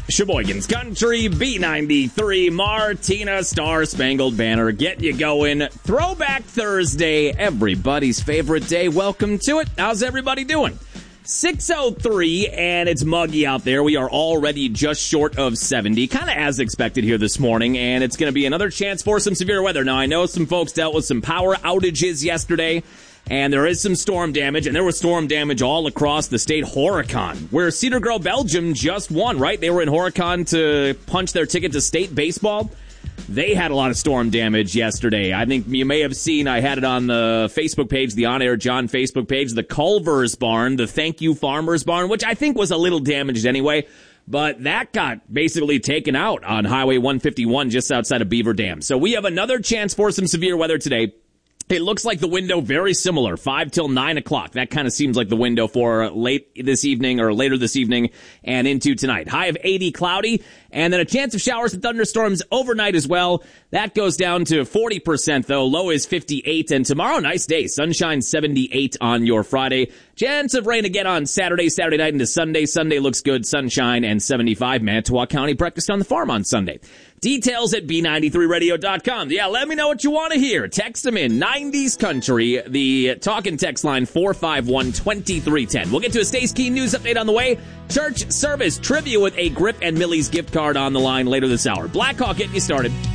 Sheboygan's Country, B93, Martina, Star Spangled Banner, get you going. Throwback Thursday, everybody's favorite day. Welcome to it. How's everybody doing? 6:03, and it's muggy out there. We are already just short of 70, kind of as expected here this morning, and it's going to be another chance for some severe weather. Now, I know some folks dealt with some power outages yesterday, and there is some storm damage, and there was storm damage all across the state. Horicon, where Cedar Grove, Belgium just won, right? They were in Horicon to punch their ticket to state baseball. They had a lot of storm damage yesterday. I think you may have seen, I had it on the Facebook page, the On Air John Facebook page, the Culver's Barn, the Thank You Farmers Barn, which I think was a little damaged anyway. But that got basically taken out on Highway 151 just outside of Beaver Dam. So we have another chance for some severe weather today. It looks like the window very similar, 5 till 9 o'clock. That kind of seems like the window for late this evening or later this evening and into tonight. High of 80, cloudy, and then a chance of showers and thunderstorms overnight as well. That goes down to 40% though. Low is 58, and tomorrow, nice day. Sunshine 78 on your Friday. Chance of rain again on Saturday night into Sunday. Sunday looks good, sunshine and 75. Manitowoc County breakfast on the farm on Sunday. Details at B93radio.com. Yeah, let me know what you want to hear. Text them in 90s Country, the talk and text line 451-2310. We'll get to a Stace Keen news update on the way. Church service trivia with a Grip and Millie's gift card on the line later this hour. Blackhawk getting you started.